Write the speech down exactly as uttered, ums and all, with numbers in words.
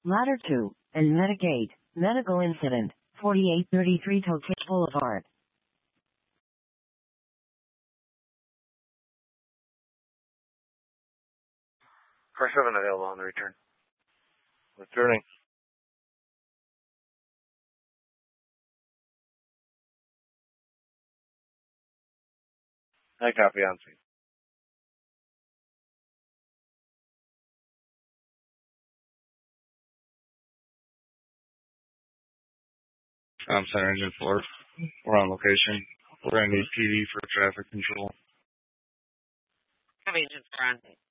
Ladder two, and Medigate, medical incident, forty-eight thirty-three Tokyo Boulevard. Car seven available on the return. Returning. I copy on scene. Um, Center Engine four. We're on location. We're going to need P D for traffic control. Engine four on